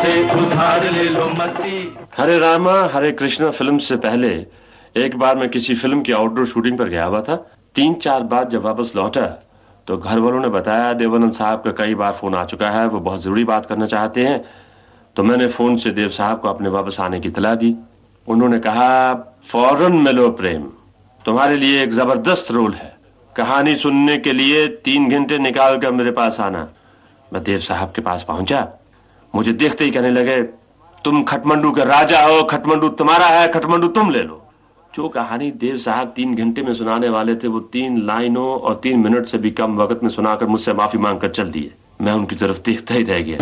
से उधार ले लो मस्ती। हरे रामा हरे कृष्णा फिल्म से पहले एक बार मैं किसी फिल्म की आउटडोर शूटिंग पर गया हुआ था। 3-4 बाद जब वापस लौटा तो घर वालों ने बताया देवानंद साहब का कई बार फोन आ चुका है, वो बहुत जरूरी बात करना चाहते हैं। तो मैंने फोन से देव साहब को अपने वापस आने की इत्तला दी। उन्होंने कहा फौरन मिलो प्रेम, तुम्हारे लिए एक जबरदस्त रोल है, कहानी सुनने के लिए 3 घंटे निकाल कर मेरे पास आना। मैं देव साहब के पास पहुंचा, मुझे देखते ही कहने लगे तुम खटमंडू के राजा हो, खटमंडू तुम्हारा है, खटमंडू तुम ले लो। जो कहानी देव साहब 3 घंटे में सुनाने वाले थे वो 3 लाइनों और 3 मिनट से भी कम वक्त में सुनाकर मुझसे माफी मांगकर चल दिए। मैं उनकी तरफ देखता ही रह गया।